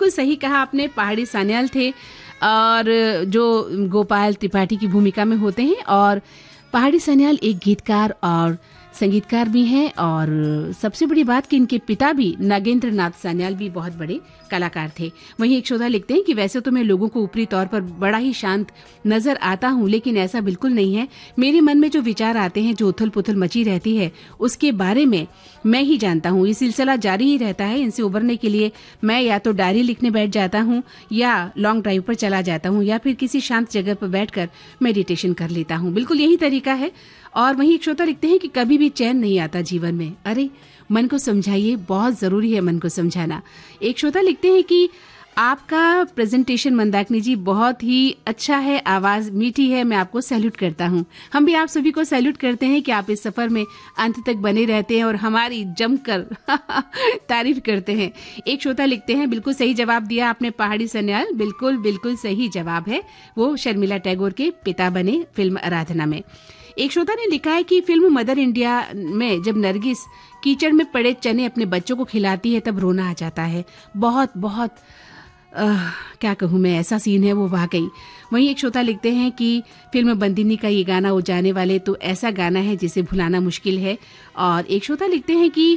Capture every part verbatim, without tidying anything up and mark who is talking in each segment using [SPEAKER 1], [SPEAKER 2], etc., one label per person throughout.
[SPEAKER 1] बिल्कुल सही कहा आपने, पहाड़ी सान्याल थे और जो गोपाल त्रिपाठी की भूमिका में होते हैं। और पहाड़ी सान्याल एक गीतकार और संगीतकार भी हैं और सबसे बड़ी बात कि इनके पिता भी नागेंद्र नाथ सान्याल भी बहुत बड़े कलाकार थे। वहीं एक श्रोता लिखते हैं कि वैसे तो मैं लोगों को ऊपरी तौर पर बड़ा ही शांत नजर आता हूं, लेकिन ऐसा बिल्कुल नहीं है। मेरे मन में जो विचार आते हैं, जो उथल पुथल मची रहती है, उसके बारे में मैं ही जानता हूँ। ये सिलसिला जारी ही रहता है। इनसे उबरने के लिए मैं या तो डायरी लिखने बैठ जाता हूँ या लॉन्ग ड्राइव पर चला जाता हूँ या फिर किसी शांत जगह पर बैठकर मेडिटेशन कर लेता हूँ। बिल्कुल यही तरीका है। और वहीं एक श्रोता लिखते हैं कि कभी भी चैन नहीं आता जीवन में। अरे मन को समझाइए, बहुत जरूरी है मन को समझाना। एक श्रोता लिखते हैं कि आपका प्रेजेंटेशन मंदाकिनी जी बहुत ही अच्छा है, आवाज मीठी है, मैं आपको सैल्यूट करता हूँ। हम भी आप सभी को सैल्यूट करते हैं कि आप इस सफर में अंत तक बने रहते हैं और हमारी जमकर तारीफ करते हैं। एक श्रोता लिखते हैं बिल्कुल सही जवाब दिया आपने पहाड़ी सान्याल, बिल्कुल बिल्कुल सही जवाब है। वो शर्मिला टैगोर के पिता बने फिल्म आराधना में। एक श्रोता ने लिखा है कि फिल्म मदर इंडिया में जब नरगिस कीचड़ में पड़े चने अपने बच्चों को खिलाती है तब रोना आ जाता है। बहुत बहुत आह, क्या कहूँ मैं, ऐसा सीन है वो वाकई। वहीं एक श्रोता लिखते हैं कि फिल्म बंदिनी का ये गाना ओ जाने वाले तो ऐसा गाना है जिसे भुलाना मुश्किल है। और एक श्रोता लिखते हैं कि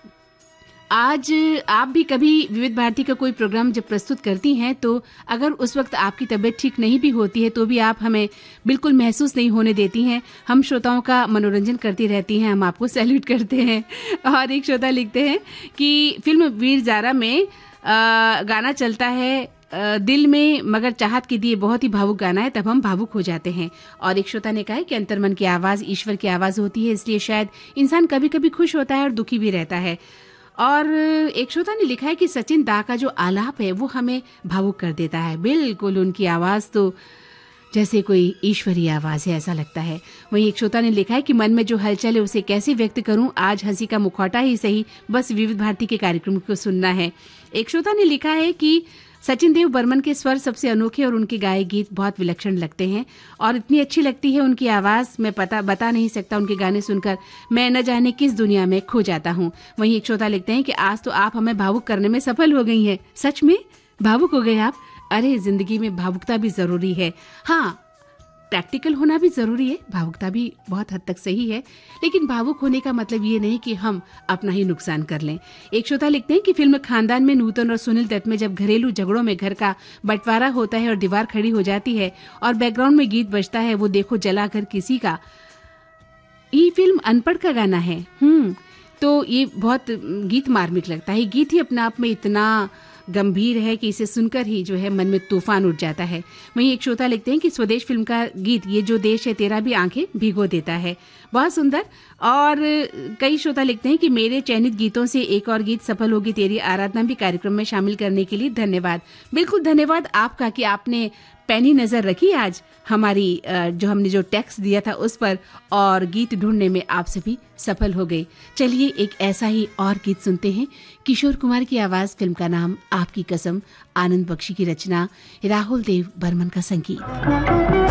[SPEAKER 1] आज आप भी कभी विविध भारती का कोई प्रोग्राम जब प्रस्तुत करती हैं तो अगर उस वक्त आपकी तबीयत ठीक नहीं भी होती है तो भी आप हमें बिल्कुल महसूस नहीं होने देती हैं। हम श्रोताओं का मनोरंजन करती रहती हैं, हम आपको सैल्यूट करते हैं। और एक श्रोता लिखते हैं कि फिल्म वीर ज़ारा में आ, गाना चलता है आ, दिल में मगर चाहत के दिए, बहुत ही भावुक गाना है, तब हम भावुक हो जाते हैं। और एक श्रोता ने कहा है कि अंतर्मन की आवाज़ ईश्वर की आवाज़ होती है, इसलिए शायद इंसान कभी कभी खुश होता है और दुखी भी रहता है। और एक श्रोता ने लिखा है कि सचिन दा का जो आलाप है वो हमें भावुक कर देता है। बिल्कुल उनकी आवाज़ तो जैसे कोई ईश्वरीय आवाज़ है, ऐसा लगता है। वहीं एक श्रोता ने लिखा है कि मन में जो हलचल है उसे कैसे व्यक्त करूं, आज हंसी का मुखौटा ही सही, बस विविध भारती के कार्यक्रम को सुनना है। एक श्रोता ने लिखा है कि सचिन देव बर्मन के स्वर सबसे अनोखे और उनके गाए गीत बहुत विलक्षण लगते हैं और इतनी अच्छी लगती है उनकी आवाज़, मैं पता बता नहीं सकता। उनके गाने सुनकर मैं न जाने किस दुनिया में खो जाता हूँ। वहीं एक श्रोता लिखते हैं कि आज तो आप हमें भावुक करने में सफल हो गई हैं। सच में भावुक हो गए आप? अरे जिंदगी में भावुकता भी जरूरी है। हाँ, प्रैक्टिकल होना भी जरूरी है, भावुकता भी बहुत हद तक सही है, लेकिन भावुक होने का मतलब ये नहीं कि हम अपना ही नुकसान कर लें। एक श्रोता लिखते हैं कि फिल्म खानदान में नूतन और सुनील दत्त में जब घरेलू झगड़ों में घर का बंटवारा होता है और दीवार खड़ी हो जाती है और बैकग्राउंड में गीत बजता है, वो देखो जला घर किसी का, ये फिल्म अनपढ़ का गाना है। हम्म तो ये बहुत गीत मार्मिक लगता है। गीत ही अपने आप में इतना गंभीर है कि इसे सुनकर ही जो है मन में तूफान उठ जाता है। वहीं एक श्रोता लिखते हैं कि स्वदेश फिल्म का गीत ये जो देश है तेरा भी आंखें भिगो देता है, बहुत सुंदर। और कई श्रोता लिखते हैं कि मेरे चयनित गीतों से एक और गीत सफल होगी तेरी आराधना भी कार्यक्रम में शामिल करने के लिए धन्यवाद। बिल्कुल धन्यवाद आपका कि आपने पैनी नजर रखी आज हमारी जो हमने जो टेक्स्ट दिया था उस पर और गीत ढूंढने में आप सभी सफल हो गए। चलिए एक ऐसा ही और गीत सुनते हैं। किशोर कुमार की आवाज, फिल्म का नाम आपकी कसम, आनंद बख्शी की रचना, राहुल देव बर्मन का संगीत।